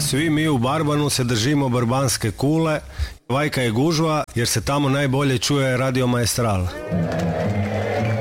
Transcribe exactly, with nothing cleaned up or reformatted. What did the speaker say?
Svi mi u Barbanu se držimo barbanske kule, vajka je gužva jer se tamo najbolje čuje Radio Maestral.